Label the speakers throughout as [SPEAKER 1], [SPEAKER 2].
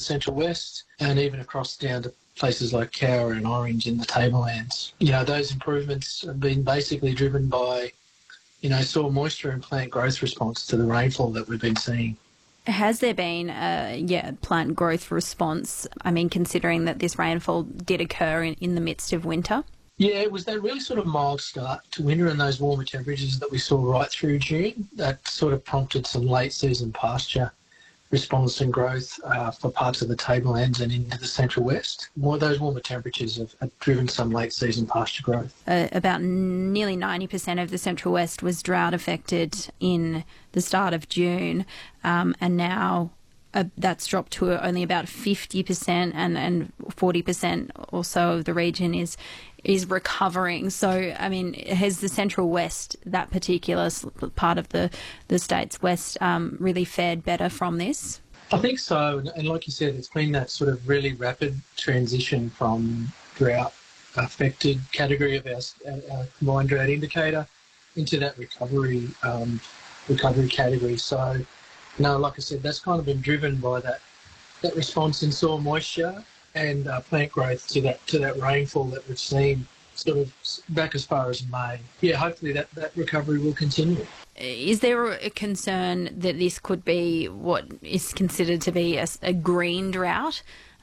[SPEAKER 1] Central West and even across down to places like Cowra and Orange in the tablelands. You know, those improvements have been basically driven by, you know, soil moisture and plant growth response to the rainfall that we've been seeing.
[SPEAKER 2] Has there been a plant growth response? I mean, considering that this rainfall did occur in the midst of winter?
[SPEAKER 1] Yeah, it was that really sort of mild start to winter and those warmer temperatures that we saw right through June that sort of prompted some late season pasture response and growth for parts of the tablelands and into the Central West. Those warmer temperatures have driven some late season pasture growth.
[SPEAKER 2] About nearly 90% of the Central West was drought affected in the start of June, and now that's dropped to only about 50%, and 40% or so of the region is recovering. So, I mean, has the Central West, that particular part of the state's west, really fared better from this?
[SPEAKER 1] I think so. And like you said, it's been that sort of really rapid transition from drought-affected category of our combined drought indicator into that recovery category. So, you know, like I said, that's kind of been driven by that response in soil moisture and plant growth to that rainfall that we've seen sort of back as far as May. Yeah, hopefully that recovery will continue.
[SPEAKER 2] Is there a concern that this could be what is considered to be a green drought,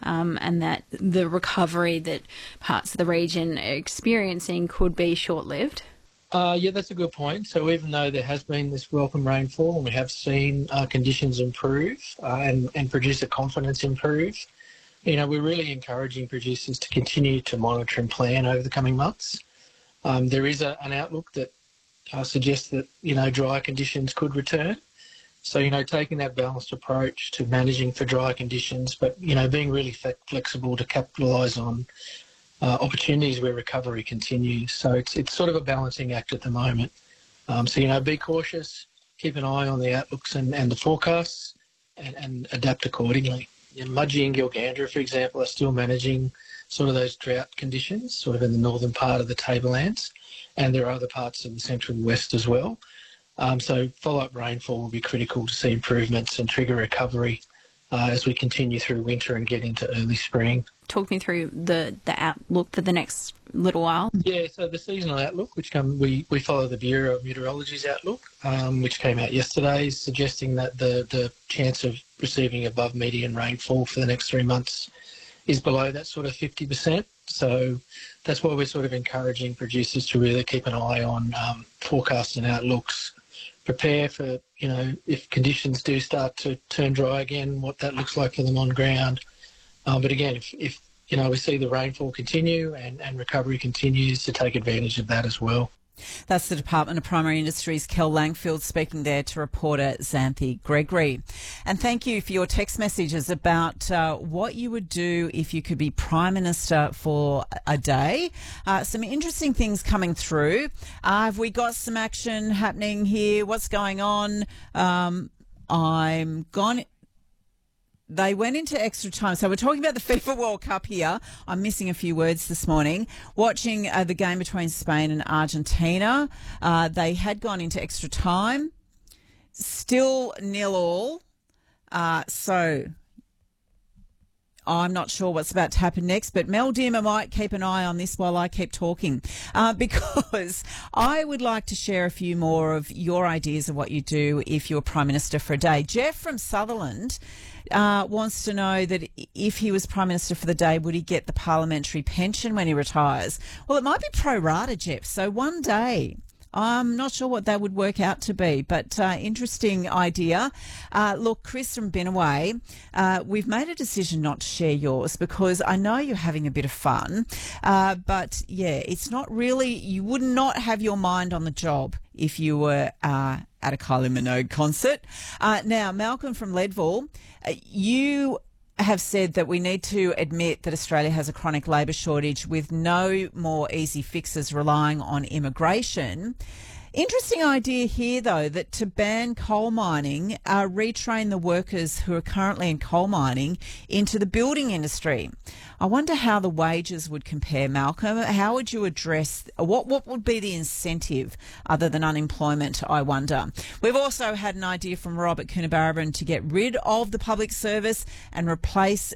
[SPEAKER 2] and that the recovery that parts of the region are experiencing could be short-lived?
[SPEAKER 1] Yeah, that's a good point. So even though there has been this welcome rainfall and we have seen conditions improve and producer confidence improve, you know, we're really encouraging producers to continue to monitor and plan over the coming months. There is an outlook that suggests that, you know, dry conditions could return. So, you know, taking that balanced approach to managing for dry conditions, but, you know, being really flexible to capitalise on opportunities where recovery continues. So it's sort of a balancing act at the moment. So, you know, be cautious, keep an eye on the outlooks and the forecasts and adapt accordingly. You know, Mudgee and Gilgandra, for example, are still managing sort of those drought conditions, sort of in the northern part of the tablelands, and there are other parts of the Central West as well. So follow-up rainfall will be critical to see improvements and trigger recovery as we continue through winter and get into early spring.
[SPEAKER 2] Talk me through the outlook for the next little while.
[SPEAKER 1] Yeah, so the seasonal outlook, which we follow the Bureau of Meteorology's outlook, which came out yesterday, suggesting that the chance of receiving above median rainfall for the next 3 months is below that sort of 50%. So that's why we're sort of encouraging producers to really keep an eye on forecasts and outlooks, prepare for, you know, if conditions do start to turn dry again, what that looks like for them on ground. But again, if you know, we see the rainfall continue and recovery continues, to take advantage of that as well.
[SPEAKER 3] That's the Department of Primary Industries' Kel Langfield speaking there to reporter Xanthi Gregory. And thank you for your text messages about what you would do if you could be Prime Minister for a day. Some interesting things coming through. Have we got some action happening here? What's going on? They went into extra time. So we're talking about the FIFA World Cup here. I'm missing a few words this morning. Watching the game between Spain and Argentina. They had gone into extra time. Still 0-0. So I'm not sure what's about to happen next, but Mel Dimmer might keep an eye on this while I keep talking, because I would like to share a few more of your ideas of what you do if you're Prime Minister for a day. Jeff from Sutherland wants to know that if he was Prime Minister for the day, would he get the parliamentary pension when he retires? Well, it might be pro rata, Jeff, so one day. I'm not sure what that would work out to be, but interesting idea. Look, Chris from Benaway, we've made a decision not to share yours because I know you're having a bit of fun, but yeah, it's not really, you would not have your mind on the job if you were at a Kylie Minogue concert. Now, Malcolm from Leadville, you have said that we need to admit that Australia has a chronic labour shortage with no more easy fixes relying on immigration. Interesting idea here, though, that to ban coal mining, retrain the workers who are currently in coal mining into the building industry. I wonder how the wages would compare, Malcolm. How would you address, what would be the incentive other than unemployment, I wonder? We've also had an idea from Robert Coonabarabran to get rid of the public service and replace